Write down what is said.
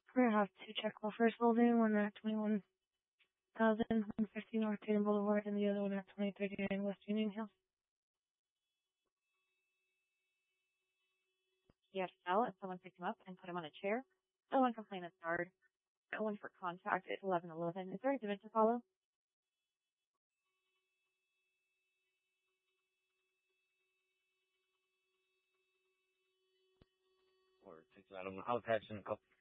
We're gonna have to check the first building, one at 21,150 North Tatum Boulevard, and the other one at 2039 West Union Hill. Yes, L, and someone picked him up and put him on a chair. No one complained at guard. No one for contact at 1111. Is there a dimension to follow? Or 6 Adam. I'll catch in a couple.